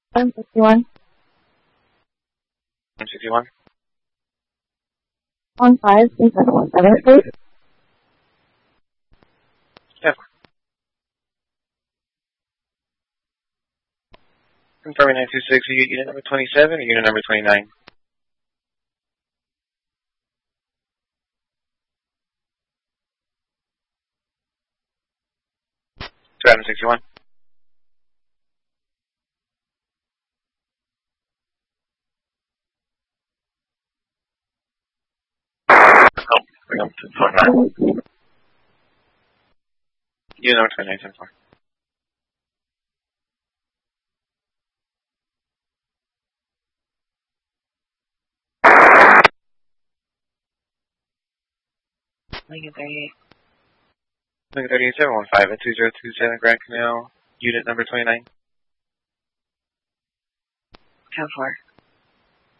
161. 161. 153717, please. Yeah. Confirming 926, are you unit number 27 or unit number 29? 261. Oh, bring up to 49. Unit number 29, 10-4. Lincoln 38. Lincoln 38, 715 at 2027 Grand Canal, unit number 29. 10-4.